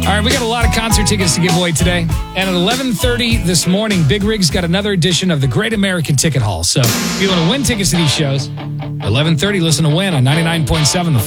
right, we got a lot of concert tickets to give away today. And at 11:30 this morning, Big Rig's got another edition of the Great American Ticket Hall. So if you want to win tickets to these shows, 11:30, listen to Win on 99.7 The